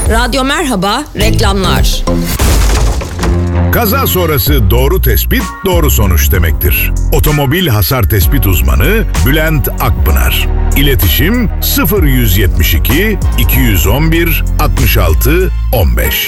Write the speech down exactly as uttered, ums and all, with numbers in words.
Radyo Merhaba, reklamlar. Kaza sonrası doğru tespit, doğru sonuç demektir. Otomobil hasar tespit uzmanı Bülent Akpınar. İletişim sıfır yüz yetmiş iki iki yüz on bir altmış altı on beş.